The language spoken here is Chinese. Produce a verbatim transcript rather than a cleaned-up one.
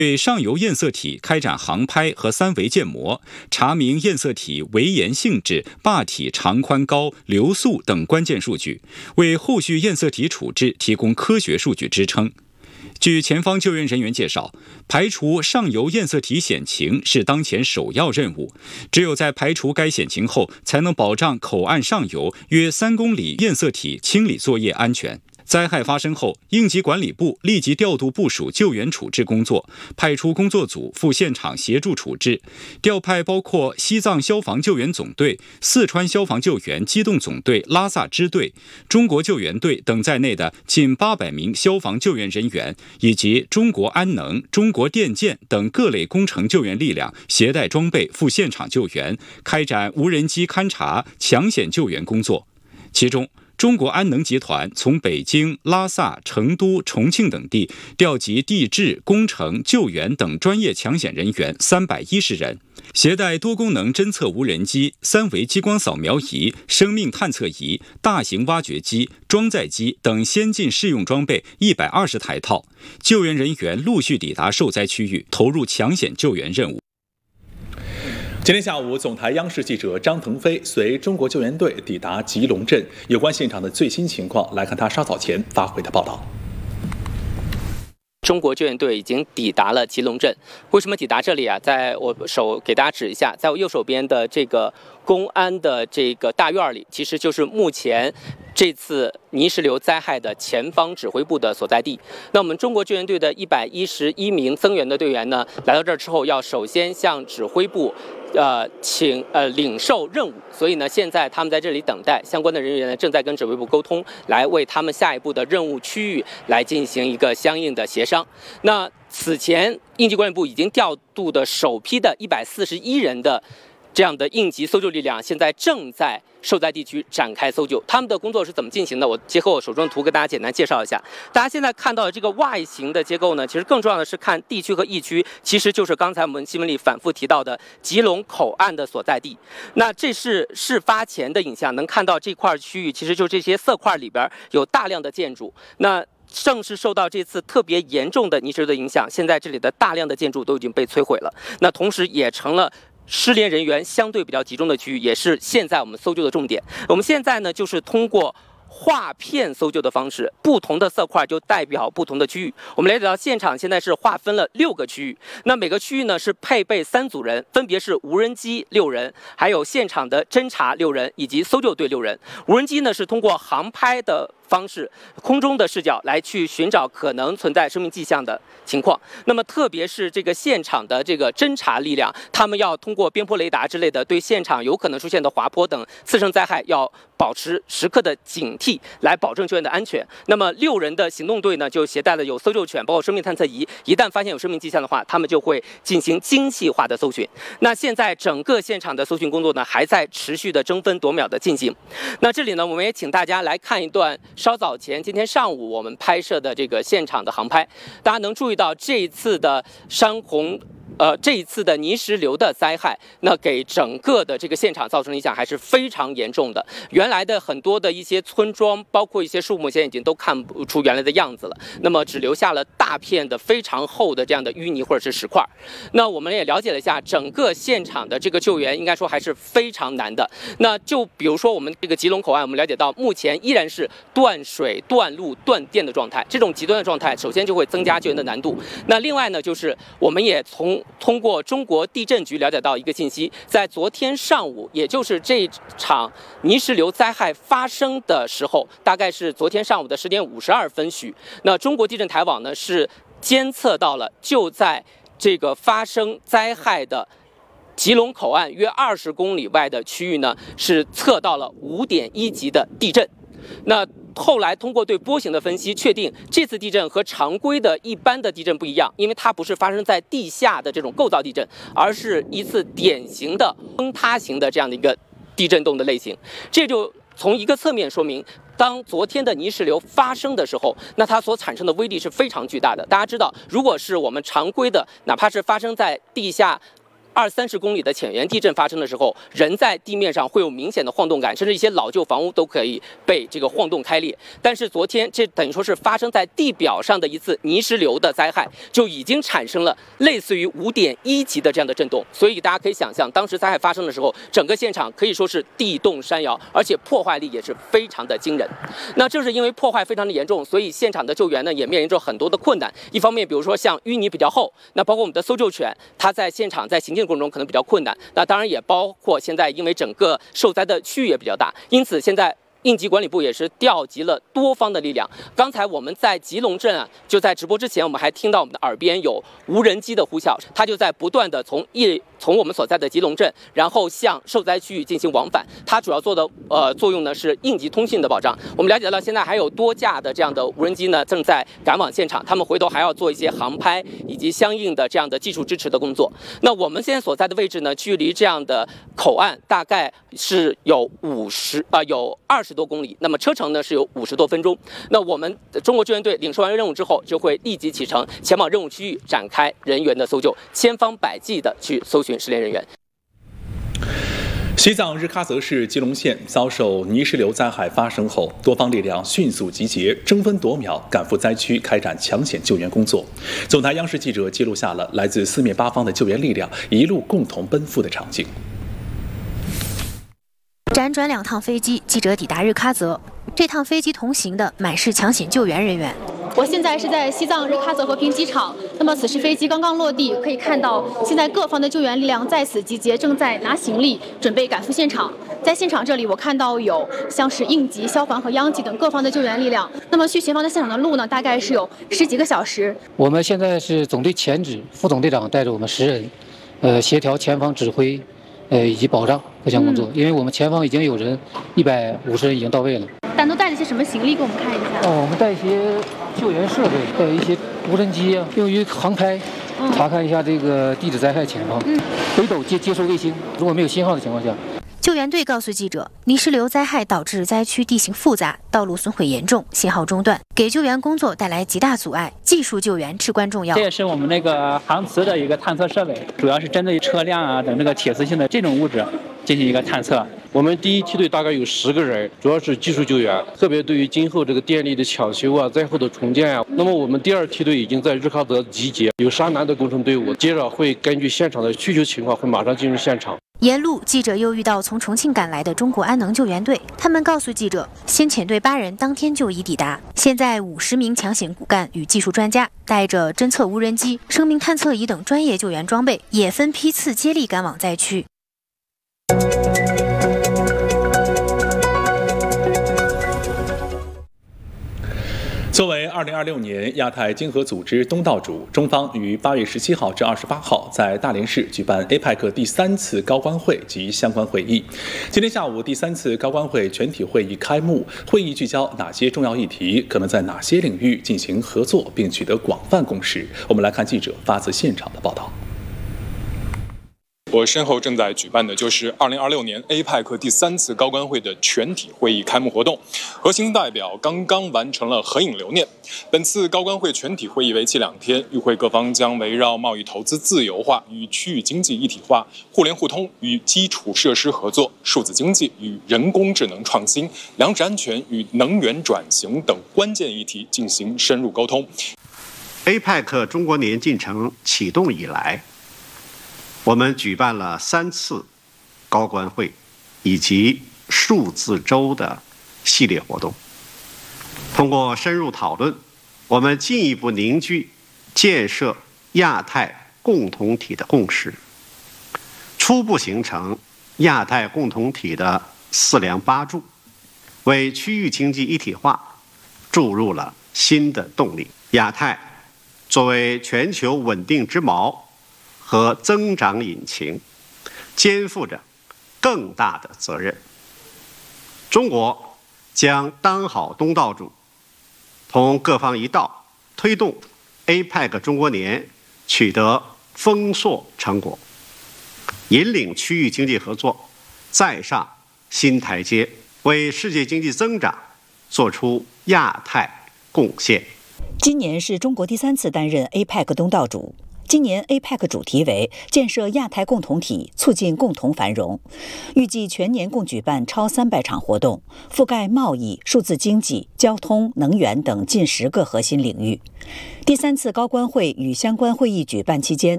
对上游堰塞体开展航拍和三维建模，查明堰塞体围岩性质、坝体长宽高、流速等关键数据，为后续堰塞体处置提供科学数据支撑。据前方救援人员介绍，排除上游堰塞体险情是当前首要任务。只有在排除该险情后，才能保障口岸上游约三公里堰塞体清理作业安全。灾害发生后，应急管理部立即调度部署救援处置工作，派出工作组赴现场协助处置，调派包括西藏消防救援总队、四川消防救援机动总队拉萨支队、中国救援队等在内的近八百名消防救援人员，以及中国安能、中国电建等各类工程救援力量，携带装备赴现场救援，开展无人机勘察、抢险救援工作。其中，中国安能集团从北京、拉萨、成都、重庆等地调集地质、工程、救援等专业抢险人员三百一十人，携带多功能侦测无人机、三维激光扫描仪、生命探测仪、大型挖掘机、装载机等先进试用装备一百二十台套。救援人员陆续抵达受灾区域，投入抢险救援任务。 今天下午，总台央视记者张腾飞随中国救援队抵达吉隆镇，有关现场的最新情况，来看他稍早前发回的报道。 中国救援队已经抵达了吉隆镇。为什么抵达这里啊？在我手给大家指一下，在我右手边的这个公安的这个大院里，其实就是目前这次泥石流灾害的前方指挥部的所在地。那我们中国救援队的一百一十一名增援的队员呢，来到这儿之后，要首先向指挥部呃，请呃领受任务，所以呢，现在他们在这里等待，相关的人员呢正在跟指挥部沟通，来为他们下一步的任务区域来进行一个相应的协商。那此前应急管理部已经调度的首批的一百四十一人的这样的应急搜救力量，现在正在受灾地区展开搜救。他们的工作是怎么进行的？我结合我手中的图给大家简单介绍一下。大家现在看到的这个 Y 型的结构呢，其实更重要的是看地区和疫区，其实就是刚才我们新闻里反复提到的吉隆口岸的所在地。那这是事发前的影像，能看到这块区域，其实就这些色块里边有大量的建筑。那正是受到这次特别严重的泥石流的影响，现在这里的大量的建筑都已经被摧毁了。那同时也成了失联人员相对比较集中的区域，也是现在我们搜救的重点。我们现在呢，就是通过划片搜救的方式，不同的色块就代表不同的区域。我们了解到现场现在是划分了六个区域，那每个区域呢是配备三组人，分别是无人机六人，还有现场的侦察六人，以及搜救队六人。无人机呢是通过航拍的方式，空中的视角来去寻找可能存在生命迹象的情况。那么特别是这个现场的这个侦察力量，他们要通过边坡雷达之类的，对现场有可能出现的滑坡等次生灾害要保持时刻的警惕，来保证救援的安全。那么六人的行动队呢，就携带了有搜救犬，包括生命探测仪，一旦发现有生命迹象的话，他们就会进行精细化的搜寻。那现在整个现场的搜寻工作呢，还在持续的争分夺秒的进行。那这里呢，我们也请大家来看一段稍早前今天上午我们拍摄的这个现场的航拍。大家能注意到这一次的山洪呃，这一次的泥石流的灾害，那给整个的这个现场造成的影响还是非常严重的。原来的很多的一些村庄，包括一些树木，现在已经都看不出原来的样子了。那么只留下了大片的非常厚的这样的淤泥或者是石块。那我们也了解了一下，整个现场的这个救援，应该说还是非常难的。那就比如说我们这个吉隆口岸，我们了解到目前依然是断水、断路、断电的状态。这种极端的状态，首先就会增加救援的难度。那另外呢，就是我们也从通过中国地震局了解到一个信息，在昨天上午，也就是这场泥石流灾害发生的时候，大概是昨天上午的十点五十二分许，那中国地震台网呢是监测到了就在这个发生灾害的吉隆口岸约二十公里外的区域呢，是测到了五点一级的地震。那后来通过对波形的分析，确定这次地震和常规的一般的地震不一样，因为它不是发生在地下的这种构造地震，而是一次典型的崩塌型的这样的一个地震动的类型。这就从一个侧面说明，当昨天的泥石流发生的时候，那它所产生的威力是非常巨大的。大家知道，如果是我们常规的，哪怕是发生在地下二三十公里的浅源地震发生的时候，人在地面上会有明显的晃动感，甚至一些老旧房屋都可以被这个晃动开裂。但是昨天这等于说是发生在地表上的一次泥石流的灾害，就已经产生了类似于五点一级的这样的震动。所以大家可以想象，当时灾害发生的时候，整个现场可以说是地动山摇，而且破坏力也是非常的惊人。那正是因为破坏非常的严重，所以现场的救援呢也面临着很多的困难。一方面，比如说像淤泥比较厚，那包括我们的搜救犬，它在现场在行进过程中可能比较困难。那当然也包括现在因为整个受灾的区域也比较大，因此现在应急管理部也是调集了多方的力量。刚才我们在吉隆镇啊，就在直播之前，我们还听到我们的耳边有无人机的呼啸，它就在不断的从一从我们所在的吉隆镇，然后向受灾区域进行往返。它主要做的呃作用呢是应急通信的保障。我们了解到现在还有多架的这样的无人机呢正在赶往现场，他们回头还要做一些航拍以及相应的这样的技术支持的工作。那我们现在所在的位置呢，距离这样的口岸大概是有五十啊有二十多公里，那么车程呢是有五十多分钟。那我们中国救援队领受完任务之后，就会立即启程前往任务区域展开人员的搜救，千方百计的去搜寻失联人员。 西藏日喀则市吉隆县遭受泥石流灾害发生后，多方力量迅速集结，争分夺秒赶赴灾区开展抢险救援工作。总台央视记者记录下了来自四面八方的救援力量一路共同奔赴的场景。 辗转两趟飞机，记者抵达日喀则。这趟飞机同行的满是抢险救援人员。 我现在是在西藏日喀则和平机场，那么此时飞机刚刚落地，可以看到现在各方的救援力量在此集结，正在拿行李准备赶赴现场。在现场这里，我看到有像是应急、消防和央企等各方的救援力量。那么去前方的现场的路呢，大概是有十几个小时。 我们现在是总队前指副总队长带着我们十人，呃，协调前方指挥，呃，以及保障各项工作。嗯、因为我们前方已经有人一百五十人已经到位了。 但都带了些什么行李？给我们看一下。 哦，我们带一些救援设备，带一些无人机啊，用于航拍，查看一下这个地质灾害前方。嗯，北斗接接收卫星，如果没有信号的情况下。 救援队告诉记者，泥石流灾害导致灾区地形复杂，道路损毁严重，信号中断，给救援工作带来极大阻碍。技术救援至关重要。 这也是我们那个航磁的一个探测设备，主要是针对车辆啊等这个铁丝性的这种物质进行一个探测。 我们第一梯队大概有十个人，主要是技术救援，特别对于今后这个电力的抢修啊、灾后的重建啊。那么我们第二梯队已经在日喀则集结，有沙南的工程队伍，接着会根据现场的需求情况，会马上进入现场。 沿路，记者又遇到从重庆赶来的中国安能救援队，他们告诉记者，先遣队八人当天就已抵达，现在五十名抢险骨干与技术专家带着侦测无人机、生命探测仪等专业救援装备，也分批次接力赶往灾区。 作为二零二六年亚太经合组织东道主，中方于八月十七号至二十八号在大连市举办 A P E C 第三次高官会及相关会议。今天下午，第三次高官会全体会议开幕，会议聚焦哪些重要议题，可能在哪些领域进行合作，并取得广泛共识。我们来看记者发自现场的报道。 我身后正在举办的就是二零二六年 A P E C 第三次高官会的全体会议开幕活动，核心代表刚刚完成了合影留念。本次高官会全体会议为期两天，与会各方将围绕贸易投资自由化与区域经济一体化、互联互通与基础设施合作、数字经济与人工智能创新、粮食安全与能源转型等关键议题进行深入沟通。 A P E C 中国年进程启动以来，我们举办了三次高官会以及数字周的系列活动。通过深入讨论，我们进一步凝聚建设亚太共同体的共识，初步形成亚太共同体的四梁八柱，为区域经济一体化注入了新的动力。亚太作为全球稳定之锚和增长引擎，肩负着更大的责任。中国将当好东道主，同各方一道，推动 A P E C 中国年取得丰硕成果，引领区域经济合作再上新台阶，为世界经济增长做出亚太贡献。 今年是中国第三次担任 A P E C 东道主。 今年 A P E C 主题为建设亚太共同体，促进共同繁荣。预计全年共举办超三百场活动，覆盖贸易、数字经济、交通、能源等近十个核心领域。第三次高官会与相关会议举办期间，